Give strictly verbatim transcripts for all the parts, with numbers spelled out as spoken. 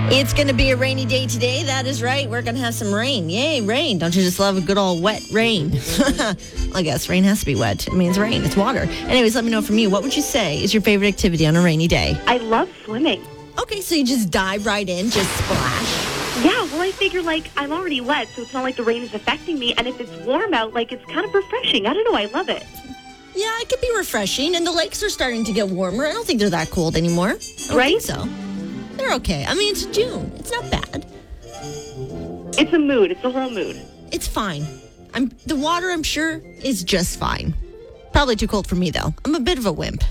It's going to be a rainy day today. That is right. We're going to have some rain. Yay, rain. Don't you just love a good old wet rain? I guess rain has to be wet. It means rain. It's water. Anyways, let me know from you. What would you say is your favorite activity on a rainy day? I love swimming. Okay, so you just dive right in, just splash. Yeah, well, I figure, like, I'm already wet, so it's not like the rain is affecting me. And if it's warm out, like, it's kind of refreshing. I don't know. I love it. Yeah, it could be refreshing. And the lakes are starting to get warmer. I don't think they're that cold anymore. I don't Right? think so. They're okay. I mean, it's June. It's not bad. It's a mood. It's a whole mood. It's fine. I'm the water, I'm sure, is just fine. Probably too cold for me, though. I'm a bit of a wimp.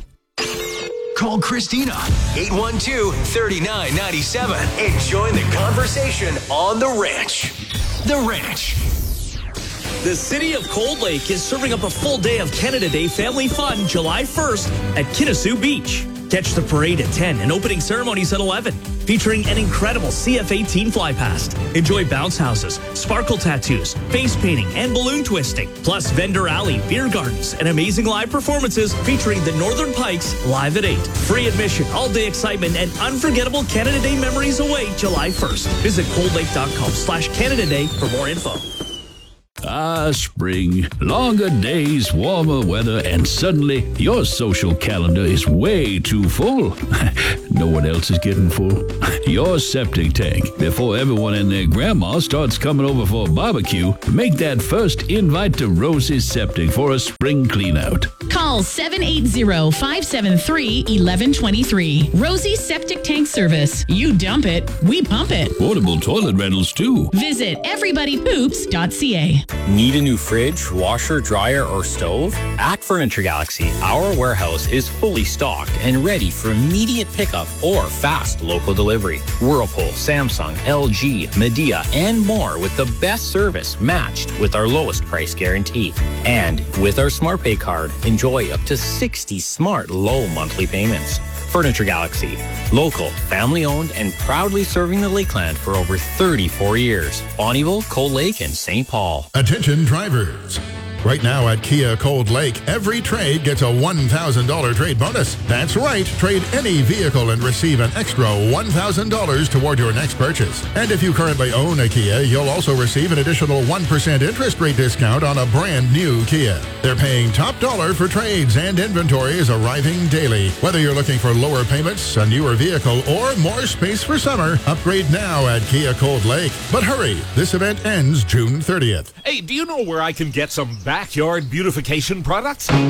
Call Christina, eight one two, three nine nine seven, and join the conversation on The Ranch. The Ranch. The city of Cold Lake is serving up a full day of Canada Day family fun July first at Kinnasoo Beach. Catch the parade at ten and opening ceremonies at eleven, featuring an incredible C F eighteen fly past. Enjoy bounce houses, sparkle tattoos, face painting, and balloon twisting. Plus vendor alley, beer gardens, and amazing live performances featuring the Northern Pikes live at eight. Free admission, all-day excitement, and unforgettable Canada Day memories await July first. Visit coldlake.com slash Canada Day for more info. Ah, spring. Longer days, warmer weather, and suddenly your social calendar is way too full. No one else is getting full. Your septic tank. Before everyone and their grandma starts coming over for a barbecue, make that first invite to Rosie's Septic for a spring cleanout. Call seven eight zero, five seven three, one one two three. Rosie's Septic Tank Service. You dump it, we pump it. Portable toilet rentals, too. Visit everybody poops dot c a. Need a new fridge, washer, dryer, or stove? At Furniture Galaxy, our warehouse is fully stocked and ready for immediate pickup or fast local delivery. Whirlpool, Samsung, L G, Midea, and more with the best service matched with our lowest price guarantee. And with our SmartPay card, enjoy up to sixty smart low monthly payments. Furniture Galaxy, local, family-owned, and proudly serving the Lakeland for over thirty-four years. Bonnieville, Cold Lake, and Saint Paul. Attention drivers. Right now at Kia Cold Lake, every trade gets a one thousand dollars trade bonus. That's right. Trade any vehicle and receive an extra one thousand dollars toward your next purchase. And if you currently own a Kia, you'll also receive an additional one percent interest rate discount on a brand new Kia. They're paying top dollar for trades, and inventory is arriving daily. Whether you're looking for lower payments, a newer vehicle, or more space for summer, upgrade now at Kia Cold Lake. But hurry, this event ends June thirtieth. Hey, do you know where I can get some backyard beautification products?